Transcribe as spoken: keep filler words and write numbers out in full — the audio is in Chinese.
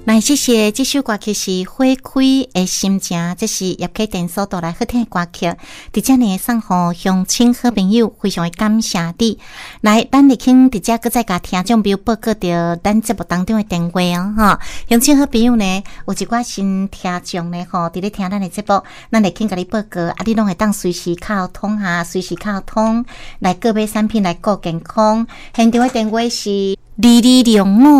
来，谢谢这首歌曲是《花开的心情》，这是叶启田所带来好听的歌曲。伫这呢送互乡亲好朋友，非常的感谢你。来，咱嚟请伫这搁再甲听众朋友报告着咱节目当中的电话哦，哈。乡亲好朋友呢，有一寡新听众呢，吼，伫咧听咱的节目，咱嚟请甲你报告，啊，你拢会当随时靠通哈，随时靠通来购买产品来顾健康。现场的电话是二二零五。